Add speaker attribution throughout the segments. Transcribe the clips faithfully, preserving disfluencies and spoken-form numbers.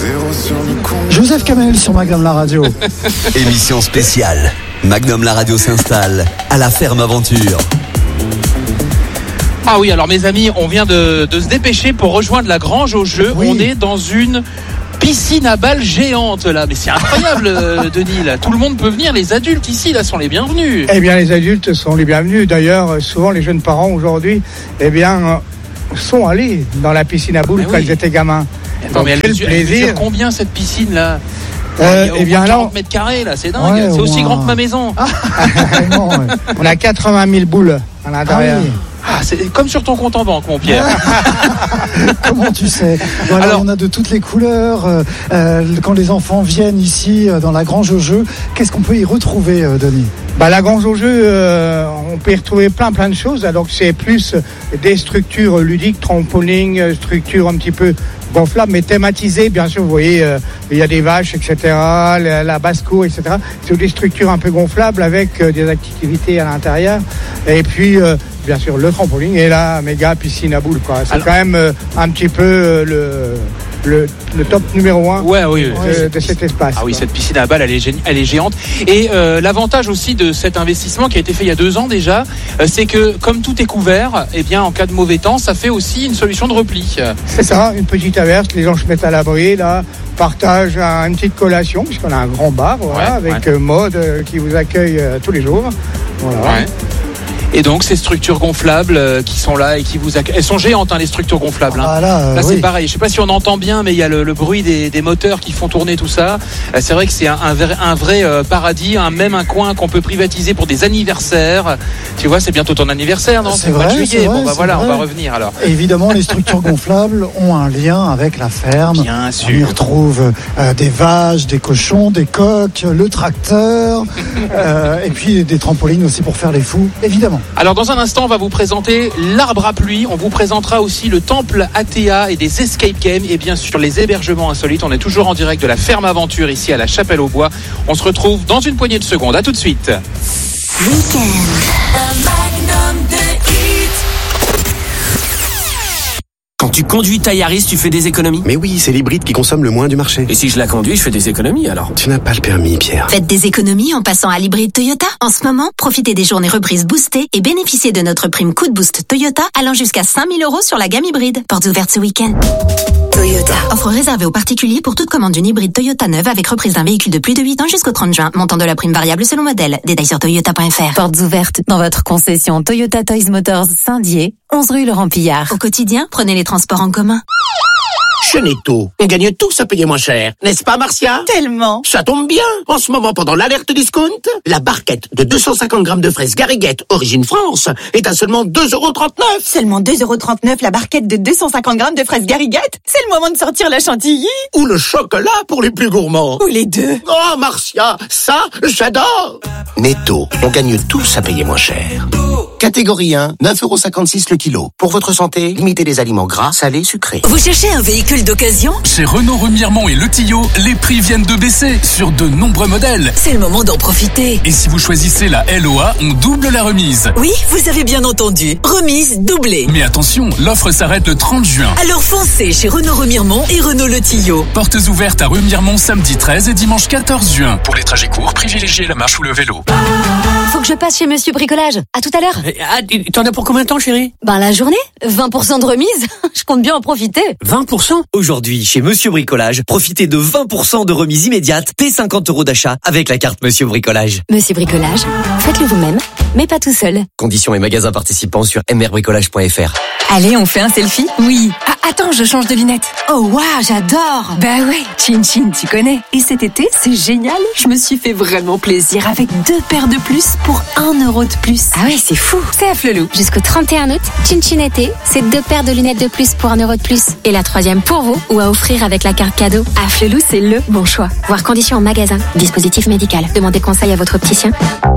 Speaker 1: Joseph Kamel sur Magnum la radio.
Speaker 2: Émission spéciale. Magnum la radio s'installe à la ferme aventure.
Speaker 3: Ah oui, alors mes amis, on vient de, de se dépêcher pour rejoindre la grange au jeu. Oui. On est dans une piscine à balles géante là, mais c'est incroyable Denis là. Tout le monde peut venir, les adultes ici là sont les bienvenus.
Speaker 4: Eh bien les adultes sont les bienvenus. D'ailleurs, souvent les jeunes parents aujourd'hui, eh bien sont allés dans la piscine à boules ah, quand oui. ils étaient gamins.
Speaker 3: Attends, mais elle mesure, elle mesure combien cette piscine là?
Speaker 4: Euh,
Speaker 3: Il y a
Speaker 4: eh bien
Speaker 3: quarante mètres carrés là, c'est dingue. Ouais, c'est aussi moins... grand que ma maison.
Speaker 4: Ah, non, ouais. On a quatre-vingt mille boules à l'intérieur. Ah, oui.
Speaker 3: Ah, c'est comme sur ton compte en banque, mon Pierre.
Speaker 1: Comment tu sais? Voilà, alors, on a de toutes les couleurs. Euh, euh, quand les enfants viennent ici euh, dans la grange au jeu, qu'est-ce qu'on peut y retrouver, euh, Denis?
Speaker 4: Bah, la grange au jeu, euh, on peut y retrouver plein plein de choses. Alors c'est plus des structures ludiques, trampoline, structures un petit peu gonflables, mais thématisées. Bien sûr, vous voyez, euh, il y a des vaches, et cetera. La, la basse-cour, et cetera. C'est des structures un peu gonflables avec euh, des activités à l'intérieur. Et puis, euh, bien sûr, le trampoline et la méga piscine à boules, quoi. C'est alors, quand même euh, un petit peu euh, le, le, le top numéro un
Speaker 3: ouais, oui,
Speaker 4: de,
Speaker 3: oui.
Speaker 4: de cet espace.
Speaker 3: Ah oui,
Speaker 4: quoi.
Speaker 3: Cette piscine à balles, elle est, gé- elle est géante. Et euh, l'avantage aussi de cet investissement qui a été fait il y a deux ans déjà, euh, c'est que comme tout est couvert, eh bien, en cas de mauvais temps, ça fait aussi une solution de repli.
Speaker 4: C'est ça, une petite averse, les gens se mettent à l'abri, là, partagent une petite collation, puisqu'on a un grand bar, voilà, ouais, avec ouais. Maud euh, qui vous accueille euh, tous les jours. Voilà.
Speaker 3: Ouais. Et donc ces structures gonflables euh, qui sont là et qui vous accueillent. Elles sont géantes hein, les structures gonflables. Hein.
Speaker 1: Ah là, euh,
Speaker 3: là c'est
Speaker 1: oui.
Speaker 3: pareil. Je sais pas si on entend bien, mais il y a le, le bruit des, des moteurs qui font tourner tout ça. Euh, c'est vrai que c'est un, un vrai, un vrai euh, paradis, un, même un coin qu'on peut privatiser pour des anniversaires. Tu vois, c'est bientôt ton anniversaire, non?
Speaker 1: C'est, c'est vrai,
Speaker 3: le mois de juillet.
Speaker 1: Vrai,
Speaker 3: bon bah voilà,
Speaker 1: vrai.
Speaker 3: On va revenir alors.
Speaker 1: Et évidemment, les structures gonflables ont un lien avec la ferme.
Speaker 3: Bien sûr.
Speaker 1: On y retrouve euh, des vaches, des cochons, des coqs, le tracteur, euh, et puis des trampolines aussi pour faire les fous, évidemment.
Speaker 3: Alors dans un instant, on va vous présenter l'arbre à pluie. On vous présentera aussi le temple A T A et des escape games et bien sûr les hébergements insolites. On est toujours en direct de la ferme aventure ici à la Chapelle-aux-Bois. On se retrouve dans une poignée de secondes. À tout de suite.
Speaker 5: Week-end. Un magnum de hits.
Speaker 6: Quand tu conduis ta Yaris, tu fais des économies?
Speaker 7: Mais oui, c'est l'hybride qui consomme le moins du marché.
Speaker 6: Et si je la conduis, je fais des économies alors?
Speaker 7: Tu n'as pas le permis, Pierre.
Speaker 5: Faites des économies en passant à l'hybride Toyota. En ce moment, profitez des journées reprises boostées et bénéficiez de notre prime coup de boost Toyota allant jusqu'à cinq mille euros sur la gamme hybride. Portes ouvertes ce week-end. Toyota. Offre réservée aux particuliers pour toute commande d'une hybride Toyota neuve avec reprise d'un véhicule de plus de huit ans jusqu'au trente juin. Montant de la prime variable selon modèle. Détails sur toyota point f r.
Speaker 8: Portes ouvertes dans votre concession Toyota Toys Motors Saint-Dié, onze rue Laurent Pillard.
Speaker 5: Au quotidien, prenez les transports en commun.
Speaker 9: Chez Netto, on gagne tous à payer moins cher. N'est-ce pas, Marcia?
Speaker 8: Tellement.
Speaker 9: Ça tombe bien. En ce moment, pendant l'alerte discount, la barquette de deux cent cinquante grammes de fraises Gariguette, origine France, est à seulement deux euros trente-neuf.
Speaker 8: Seulement deux euros trente-neuf la barquette de deux cent cinquante grammes de fraises Gariguette? C'est le moment de sortir la chantilly.
Speaker 9: Ou le chocolat pour les plus gourmands.
Speaker 8: Ou les deux.
Speaker 9: Oh, Marcia, ça, j'adore. Netto, on gagne tous à payer moins cher. Catégorie un, neuf euros cinquante-six le kilo. Pour votre santé, limitez les aliments gras, salés, sucrés.
Speaker 5: Vous cherchez un véhicule d'occasion?
Speaker 10: Chez Renault Remiremont et Le Tillot, les prix viennent de baisser sur de nombreux modèles.
Speaker 5: C'est le moment d'en profiter.
Speaker 10: Et si vous choisissez la L O A, on double la remise.
Speaker 5: Oui, vous avez bien entendu. Remise doublée.
Speaker 10: Mais attention, l'offre s'arrête le trente juin.
Speaker 5: Alors foncez chez Renault Remiremont et Renault Le Tillot.
Speaker 10: Portes ouvertes à Remiremont samedi treize et dimanche quatorze juin. Pour les trajets courts, privilégiez la marche ou le vélo.
Speaker 11: Faut que je passe chez Monsieur Bricolage. À tout à l'heure.
Speaker 6: Ah, t'en as pour combien de temps, chérie?
Speaker 11: Ben, la journée. vingt pour cent de remise. Je compte bien en profiter.
Speaker 6: vingt pour cent?
Speaker 12: Aujourd'hui, chez Monsieur Bricolage, profitez de vingt pour cent de remise immédiate dès cinquante euros d'achat avec la carte Monsieur Bricolage.
Speaker 11: Monsieur Bricolage, faites-le vous-même, mais pas tout seul.
Speaker 12: Conditions et magasins participants sur m r bricolage point f r.
Speaker 8: Allez, on fait un selfie? Oui. Ah, attends, je change de lunettes. Oh, waouh, j'adore. Bah ouais, Chin Chin, tu connais. Et cet été, c'est génial. Je me suis fait vraiment plaisir avec deux paires de plus pour un euro de plus.
Speaker 11: Ah ouais, c'est fou.
Speaker 8: C'est à Flelou.
Speaker 11: Jusqu'au trente et un août, Chin Chin été, c'est deux paires de lunettes de plus pour un euro de plus. Et la troisième pour vous ou à offrir avec la carte cadeau. À Flelou, c'est le bon choix. Voir conditions en magasin. Dispositif médical. Demandez conseil à votre opticien.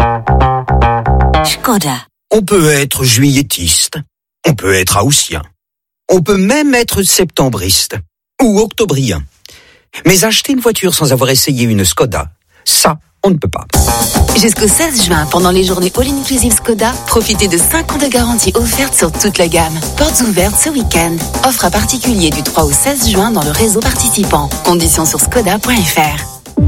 Speaker 5: Skoda.
Speaker 13: On peut être juillettiste. On peut être haussien. On peut même être septembriste. Ou octobrien. Mais acheter une voiture sans avoir essayé une Skoda, ça, on ne peut pas.
Speaker 8: Jusqu'au seize juin, pendant les journées All Inclusive Skoda, profitez de cinq ans de garantie offerte sur toute la gamme. Portes ouvertes ce week-end. Offre à particulier du trois au seize juin dans le réseau participant. Conditions sur skoda point f r.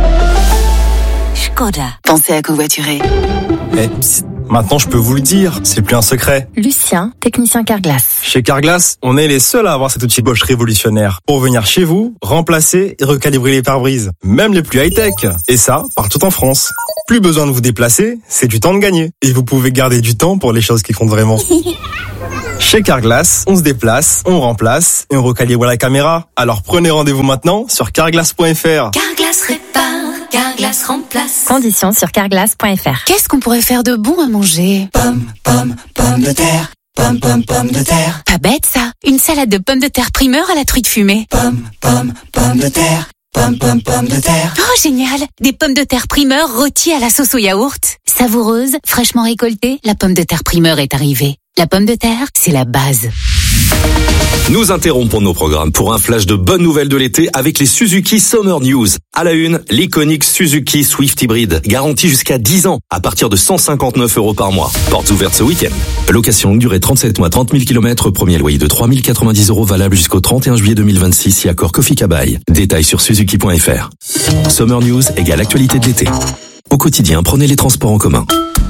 Speaker 8: Skoda. Pensez à covoiturer.
Speaker 14: Eh, psst, maintenant je peux vous le dire, c'est plus un secret.
Speaker 11: Lucien, technicien Carglass.
Speaker 14: Chez Carglass, on est les seuls à avoir cet outil Bosch révolutionnaire pour venir chez vous, remplacer et recalibrer les pare-brises, même les plus high-tech. Et ça, partout en France. Plus besoin de vous déplacer, c'est du temps de gagner. Et vous pouvez garder du temps pour les choses qui comptent vraiment. Chez Carglass, on se déplace, on remplace et on recalibre la caméra. Alors prenez rendez-vous maintenant sur carglass point f r.
Speaker 8: Carglass répare, Carglass remplace.
Speaker 11: Conditions sur carglass point f r.
Speaker 8: Qu'est-ce qu'on pourrait faire de bon à manger?
Speaker 15: Pomme, pomme, pomme de terre. Pomme, pomme, pomme de terre.
Speaker 8: Pas bête ça. Une salade de pommes de terre primeur à la truite fumée.
Speaker 15: Pomme, pomme, pomme de terre. Pomme, pomme, pomme de terre.
Speaker 8: Oh, génial! Des pommes de terre primeur rôties à la sauce au yaourt. Savoureuse, fraîchement récoltée, la pomme de terre primeur est arrivée. La pomme de terre, c'est la base.
Speaker 16: Nous interrompons nos programmes pour un flash de bonnes nouvelles de l'été avec les Suzuki Summer News. À la une, l'iconique Suzuki Swift Hybrid, garantie jusqu'à dix ans, à partir de cent cinquante-neuf euros par mois. Portes ouvertes ce week-end. Location longue durée trente-sept mois, trente mille kilomètres, premier loyer de trois mille quatre-vingt-dix euros valable jusqu'au trente et un juillet deux mille vingt-six, si accord Kofi Kabai. Détails sur suzuki point f r. Summer News égale actualité de l'été. Au quotidien, prenez les transports en commun.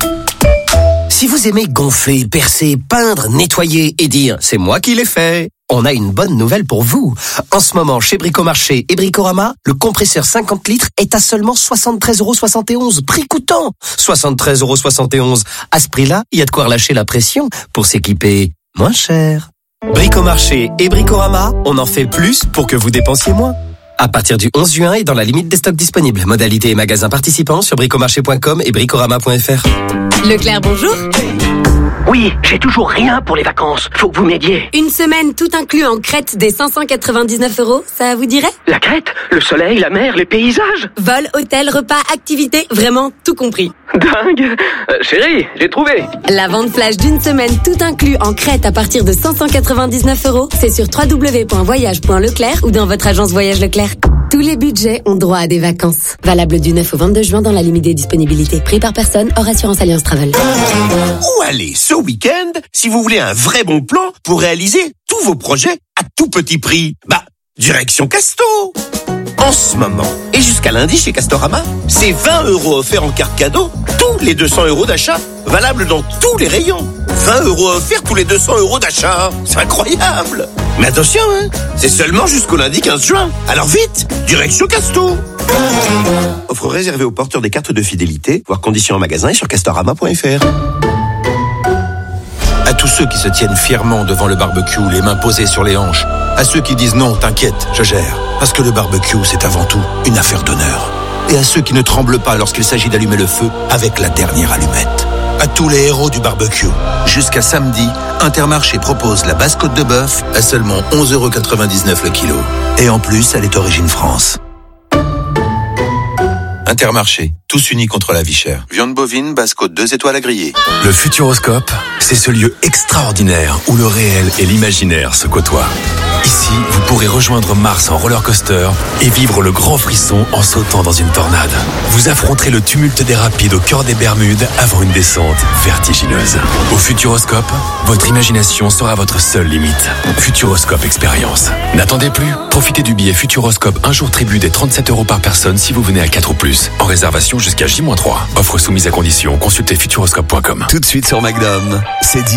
Speaker 9: Si vous aimez gonfler, percer, peindre, nettoyer et dire « c'est moi qui l'ai fait », on a une bonne nouvelle pour vous. En ce moment, chez Bricomarché et Bricorama, le compresseur cinquante litres est à seulement soixante-treize euros soixante et onze, prix coûtant. soixante-treize euros soixante et onze. À ce prix-là, il y a de quoi relâcher la pression pour s'équiper moins cher. Bricomarché et Bricorama, on en fait plus pour que vous dépensiez moins. À partir du onze juin et dans la limite des stocks disponibles. Modalités et magasins participants sur bricomarché point com et bricorama point f r.
Speaker 8: Leclerc, bonjour.
Speaker 17: Oui, j'ai toujours rien pour les vacances. Faut que vous m'aidiez.
Speaker 18: Une semaine tout inclus en Crète des cinq cent quatre-vingt-dix-neuf euros, ça vous dirait?
Speaker 17: La Crète, le soleil, la mer, les paysages.
Speaker 18: Vol, hôtel, repas, activités, vraiment tout compris.
Speaker 17: Dingue. euh, Chérie, j'ai trouvé.
Speaker 18: La vente flash d'une semaine tout inclus en Crète à partir de cinq cent quatre-vingt-dix-neuf euros, c'est sur w w w point voyage point leclerc ou dans votre agence Voyage Leclerc. Tous les budgets ont droit à des vacances. Valable du neuf au vingt-deux juin dans la limite des disponibilités. Prix par personne, hors assurance Alliance Travel.
Speaker 9: Ou allez, ce week-end, si vous voulez un vrai bon plan pour réaliser tous vos projets à tout petit prix. Bah, direction Casto. En ce moment, et jusqu'à lundi chez Castorama, c'est vingt euros offerts en carte cadeau, tous les deux cents euros d'achat, valable dans tous les rayons. vingt euros offerts tous les deux cents euros d'achat. C'est incroyable. Mais attention, hein, c'est seulement jusqu'au lundi quinze juin. Alors vite, direction Casto. Offre réservée aux porteurs des cartes de fidélité, voire conditions en magasin et sur castorama point f r.
Speaker 19: À tous ceux qui se tiennent fièrement devant le barbecue, les mains posées sur les hanches. À ceux qui disent non, t'inquiète, je gère. Parce que le barbecue, c'est avant tout une affaire d'honneur. Et à ceux qui ne tremblent pas lorsqu'il s'agit d'allumer le feu avec la dernière allumette. À tous les héros du barbecue. Jusqu'à samedi, Intermarché propose la basse côte de bœuf à seulement onze euros quatre-vingt-dix-neuf le kilo. Et en plus, elle est origine France. Intermarché, tous unis contre la vie chère. Viande bovine, basse côte deux étoiles à griller.
Speaker 20: Le Futuroscope, c'est ce lieu extraordinaire où le réel et l'imaginaire se côtoient. Ici, vous pourrez rejoindre Mars en roller coaster et vivre le grand frisson en sautant dans une tornade. Vous affronterez le tumulte des rapides au cœur des Bermudes avant une descente vertigineuse. Au Futuroscope, votre imagination sera votre seule limite. Futuroscope Expérience. N'attendez plus, profitez du billet Futuroscope un jour tribu des trente-sept euros par personne si vous venez à quatre ou plus. En réservation jusqu'à J moins trois. Offre soumise à condition, consultez futuroscope point com.
Speaker 2: Tout de suite sur Magnum, c'est dit.